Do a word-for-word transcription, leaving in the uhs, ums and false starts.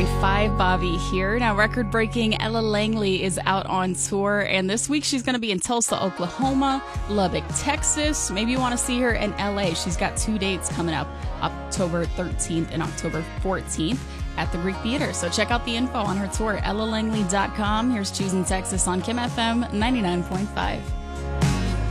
point five, Bobby here. Now, record-breaking Ella Langley is out on tour, and this week she's going to be in Tulsa, Oklahoma, Lubbock, Texas. Maybe you want to see her in L A. She's got two dates coming up, October thirteenth and October fourteenth at the Greek Theater. So check out the info on her tour, ella langley dot com. Here's Choosing Texas on Kim F M ninety-nine point five.